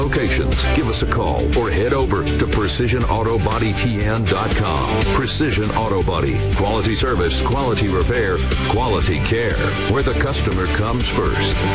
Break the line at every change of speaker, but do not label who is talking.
locations. Give us a call or head over to PrecisionAutoBodyTN.com. Precision Auto Body. Quality service, quality repair, quality care. Where the customer comes first.